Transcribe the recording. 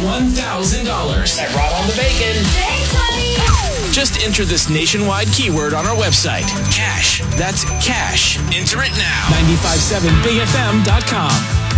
$1,000. I brought home the bacon. Thanks, honey. Just enter this nationwide keyword on our website. Cash. That's cash. Enter it now. 957bigfm.com.